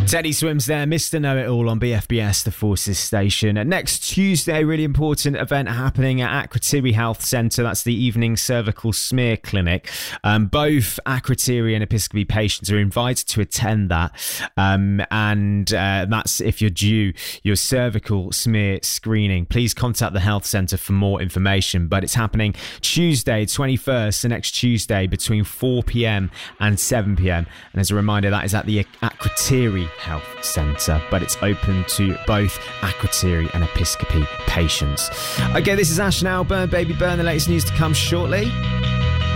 Teddy Swims there, Mr. Know-It-All on BFBS, the Forces Station. Next Tuesday, really important event happening at Akrotiri Health Centre. That's the evening cervical smear clinic. Both Akrotiri and Episcopi patients are invited to attend that. And that's if you're due your cervical smear screening. Please contact the health centre for more information. But it's happening Tuesday, 21st, the next Tuesday, between 4 p.m. and 7 p.m. And as a reminder, that is at the Akrotiri Health Centre, but it's open to both Akrotiri and Episcopi patients. Okay, this is Ash and Al, Burn Baby Burn. The latest news to come shortly.